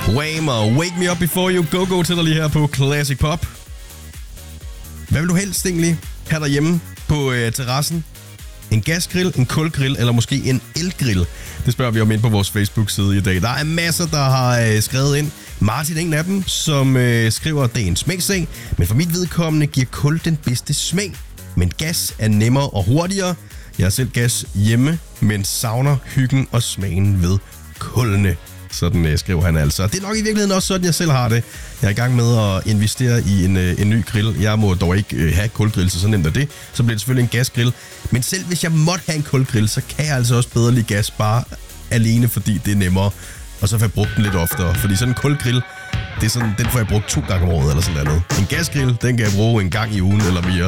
Wham! Og Wake Me Up Before You Go til dig lige her på Classic Pop. Hvad vil du helst egentlig have derhjemme på terrassen? En gasgrill, en kulgrill eller måske en elgrill? Det spørger vi om ind på vores Facebook-side i dag. Der er masser, der har skrevet ind. Martin er en af dem, som skriver, at det er en smagssag. Men for mit vedkommende giver kul den bedste smag. Men gas er nemmere og hurtigere. Jeg har selv gas hjemme, men savner hyggen og smagen ved kullene. Sådan skriver han altså. Det er nok i virkeligheden også sådan, jeg selv har det. Jeg er i gang med at investere i en ny grill. Jeg må dog ikke have kulgrill, så nemt er det. Så bliver det selvfølgelig en gasgrill. Men selv hvis jeg måtte have en kulgrill, så kan jeg altså også bedre lide gas bare alene, fordi det er nemmere. Og så får jeg brugt den lidt oftere. Fordi sådan en kulgrill, det er sådan, den får jeg brugt 2 gange om året eller sådan noget. En gasgrill, den kan jeg bruge en gang i ugen eller mere.